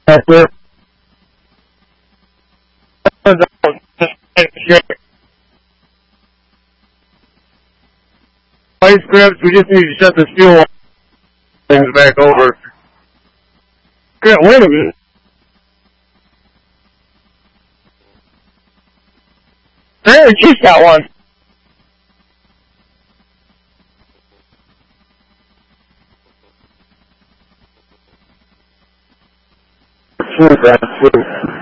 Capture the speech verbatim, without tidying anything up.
That's it. Play scripts, we just need to shut this fuel things back over. Yeah, wait a minute. There, she's got one. That's